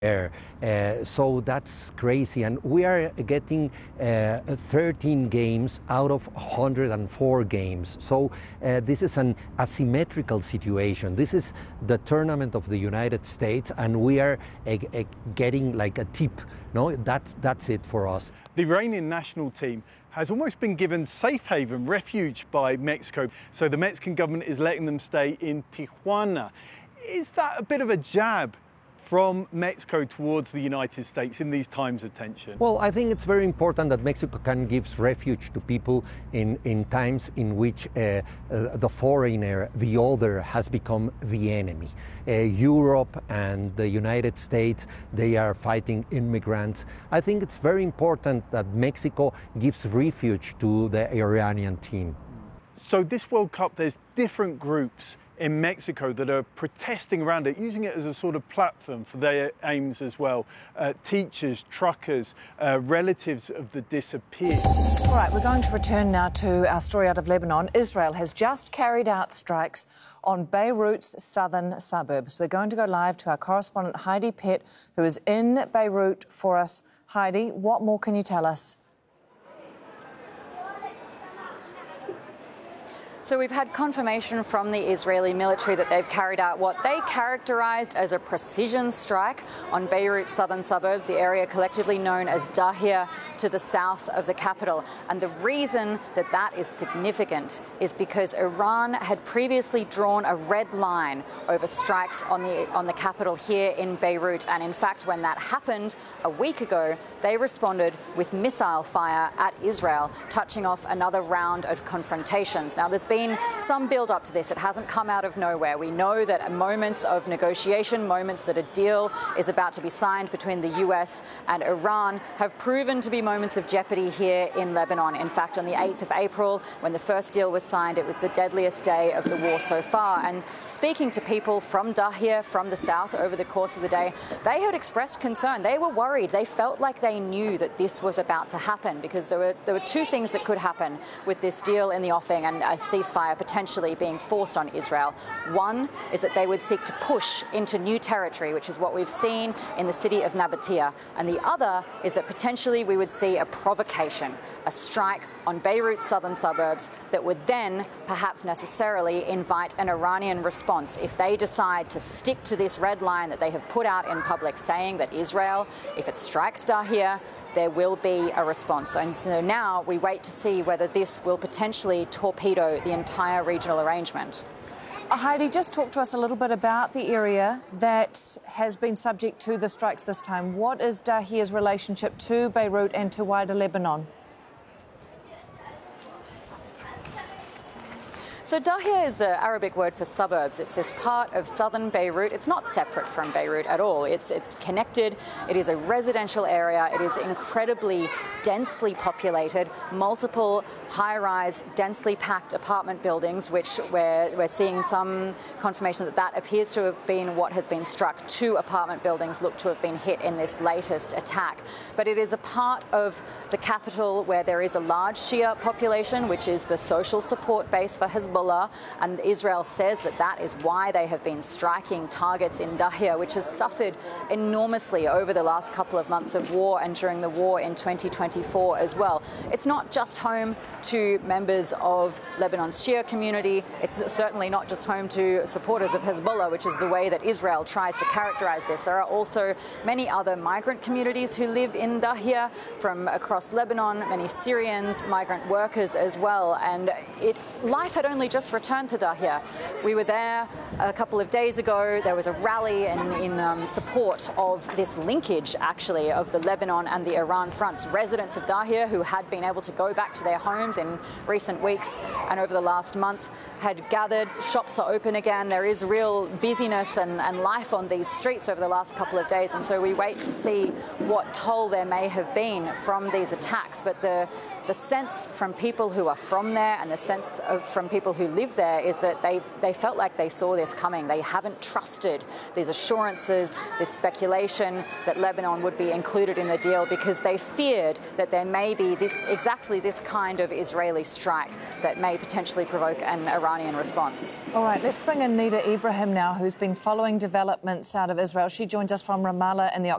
So that's crazy, and we are getting 13 games out of 104 games. So this is an asymmetrical situation. This is the tournament of the United States, and we are getting like a tip. No, that's it for us. The Iranian national team has almost been given safe haven refuge by Mexico. So the Mexican government is letting them stay in Tijuana. Is that a bit of a jab from Mexico towards the United States in these times of tension? Well, I think it's very important that Mexico can give refuge to people in times in which the foreigner, the other, has become the enemy. Europe and the United States, they are fighting immigrants. I think it's very important that Mexico gives refuge to the Iranian team. So this World Cup, there's different groups in Mexico that are protesting around it, using it as a sort of platform for their aims as well. Teachers, truckers, relatives of the disappeared. All right, we're going to return now to our story out of Lebanon. Israel has just carried out strikes on Beirut's southern suburbs. We're going to go live to our correspondent Heidi Pett, who is in Beirut for us. Heidi, what more can you tell us? So we've had confirmation from the Israeli military that they've carried out what they characterised as a precision strike on Beirut's southern suburbs, the area collectively known as Dahia, to the south of the capital. And the reason that that is significant is because Iran had previously drawn a red line over strikes on the capital here in Beirut. And in fact, when that happened a week ago, they responded with missile fire at Israel, touching off another round of confrontations. Now, there's been some build-up to this. It hasn't come out of nowhere. We know that moments of negotiation, moments that a deal is about to be signed between the US and Iran have proven to be moments of jeopardy here in Lebanon. In fact, on the 8th of April, when the first deal was signed, it was the deadliest day of the war so far. And speaking to people from Dahia, from the south, over the course of the day, they had expressed concern. They were worried. They felt like they knew that this was about to happen, because there were two things that could happen with this deal in the offing and a ceasefire potentially being forced on Israel. One is that they would seek to push into new territory, which is what we've seen in the city of Nabatea. And the other is that potentially we would see a provocation, a strike on Beirut's southern suburbs that would then perhaps necessarily invite an Iranian response if they decide to stick to this red line that they have put out in public, saying that Israel, if it strikes Dahia, there will be a response. And so now we wait to see whether this will potentially torpedo the entire regional arrangement. Heidi, just talk to us a little bit about the area that has been subject to the strikes this time. What is Dahia's relationship to Beirut and to wider Lebanon? So Dahia is the Arabic word for suburbs. It's this part of southern Beirut. It's not separate from Beirut at all. It's connected. It is a residential area. It is incredibly densely populated, multiple high-rise, densely packed apartment buildings, which we're seeing some confirmation that that appears to have been what has been struck. 2 apartment buildings look to have been hit in this latest attack. But it is a part of the capital where there is a large Shia population, which is the social support base for Hezbollah. And Israel says that that is why they have been striking targets in Dahia, which has suffered enormously over the last couple of months of war and during the war in 2024 as well. It's not just home to members of Lebanon's Shia community. It's certainly not just home to supporters of Hezbollah, which is the way that Israel tries to characterize this. There are also many other migrant communities who live in Dahia from across Lebanon, many Syrians, migrant workers as well. And life had only just returned to Dahia. We were there a couple of days ago. There was a rally in support of this linkage, actually, of the Lebanon and the Iran fronts. Residents of Dahia who had been able to go back to their homes in recent weeks and over the last month had gathered. Shops are open again. There is real busyness and life on these streets over the last couple of days. And so we wait to see what toll there may have been from these attacks. But the sense from people who are from there and the sense from people who live there is that they felt like they saw this coming. They haven't trusted these assurances, this speculation that Lebanon would be included in the deal, because they feared that there may be exactly this kind of Israeli strike that may potentially provoke an Iranian response. All right, let's bring in Nida Ibrahim now, who's been following developments out of Israel. She joins us from Ramallah in the